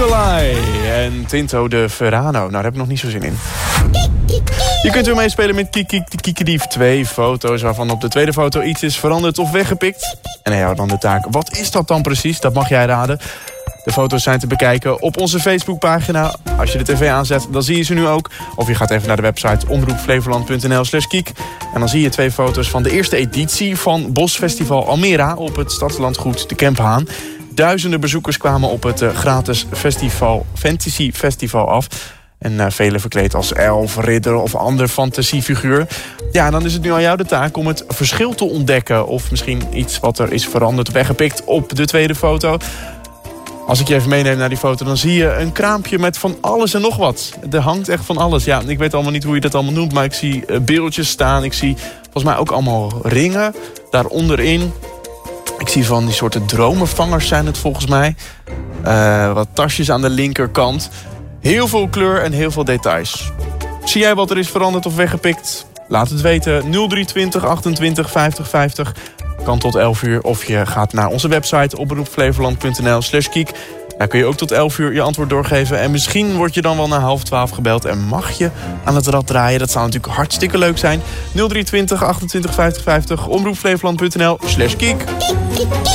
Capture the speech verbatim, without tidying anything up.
Nicolai en Tinto de Verano. Nou, daar heb ik nog niet zo zin in. Je kunt weer meespelen met Kiek Kiek de Kiekedief. Twee foto's waarvan op de tweede foto iets is veranderd of weggepikt. En hij houdt dan de taak. Wat is dat dan precies? Dat mag jij raden. De foto's zijn te bekijken op onze Facebookpagina. Als je de tv aanzet, dan zie je ze nu ook. Of je gaat even naar de website omroepflevoland.nl slash kiek. En dan zie je twee foto's van de eerste editie van Bosfestival Almera op het stadslandgoed de Kemphaan. Duizenden bezoekers kwamen op het uh, gratis festival, Fantasy Festival af. En uh, velen verkleed als elf, ridder of ander fantasiefiguur. Ja, dan is het nu aan jou de taak om het verschil te ontdekken. Of misschien iets wat er is veranderd, weggepikt op de tweede foto. Als ik je even meeneem naar die foto, dan zie je een kraampje met van alles en nog wat. Er hangt echt van alles. Ja, ik weet allemaal niet hoe je dat allemaal noemt, maar ik zie uh, beeldjes staan. Ik zie volgens mij ook allemaal ringen daaronderin. Ik zie van die soorten dromenvangers zijn het volgens mij. Uh, wat tasjes aan de linkerkant. Heel veel kleur en heel veel details. Zie jij wat er is veranderd of weggepikt? Laat het weten. nul drie twintig achtentwintig vijftig vijftig. Kan tot elf uur. Of je gaat naar onze website omroepflevoland.nl slash kiek. Daar kun je ook tot elf uur je antwoord doorgeven. En misschien word je dan wel na half twaalf gebeld. En mag je aan het rad draaien. Dat zou natuurlijk hartstikke leuk zijn. nul drie twintig achtentwintig vijftig vijftig. omroepflevoland.nl slash kiek.